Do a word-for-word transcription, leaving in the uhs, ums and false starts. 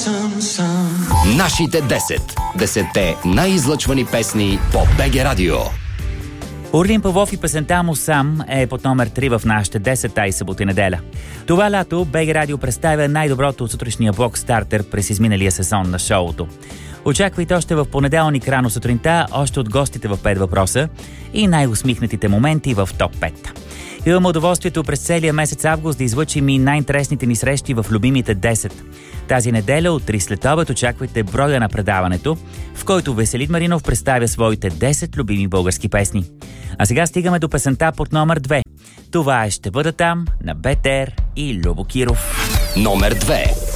съм сам. Нашите десет. Десетте най-излъчвани песни по БГ Радио. Орлин Павлов и песента му сам е под номер три в нашите десет тай събота и неделя. Това лято БГ Радио представя най-доброто от сутрешния блок стартер през изминалия сезон на шоуто. Очаквайте още в понеделник рано сутринта, още от гостите в пет въпроса и най-усмихнатите моменти в топ пет. Имаме удоволствието през целия месец август да излъчим и най-интересните ни срещи в любимите десет. Тази неделя от три след обед очаквайте броя на предаването, в който Веселин Маринов представя своите десет любими български песни. А сега стигаме до песента под номер две. Това е "Ще бъда там" на БТР и Любо Киров. Номер две.